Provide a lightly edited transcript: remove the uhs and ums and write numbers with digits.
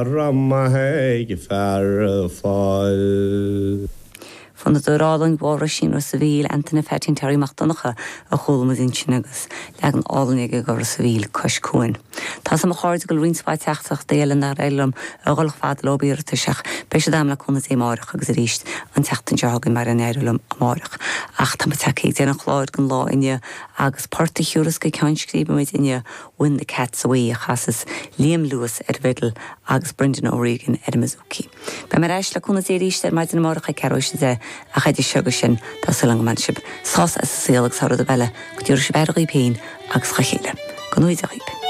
Rammaheig farfall. Van de doráling bhra sin sa bhíl antainna fetin teirí machtannacha a chulmas in sin agus legan álaige gur sa bhíl coscúin. Tá sam cháir go rinspa teachach déile na réilm a gáilch fad lobíir tuiseach be sé dámla chuna é marach agus a ríist an teachtain deágan mar an éirlumm amárach. Ach tá takeí déanana chláir gan lá inne agus páirta hiúras go ceannscríbe méid inne Win the Cats Away a chasas Liam Lewis Vidal agus Brendan O'Regan Mizuki. Be mar eis le chuna é ríist ar maid an marach a ceróis de a chaidir segus sin tá sulang mansib. Sás as sílagus hára a bheile go dúir se bheirgaí péin agus chachéile. Go nuid a riib.